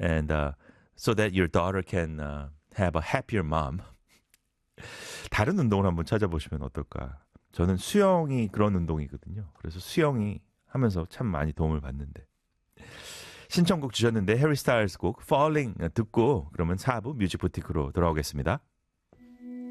and so that your daughter can have a happier mom. 다른 운동을 한번 찾아보시면 어떨까? 저는 수영이 그런 운동이거든요. 그래서 수영이 하면서 참 많이 도움을 받는데. 신청곡 주셨는데 해리 스타일스 곡 Falling 듣고 그러면 4부 뮤직부티크로 돌아오겠습니다.